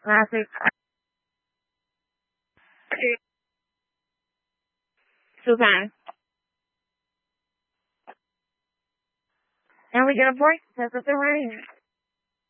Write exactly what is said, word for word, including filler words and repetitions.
Classic. Susan. And we get a voice test of the rain.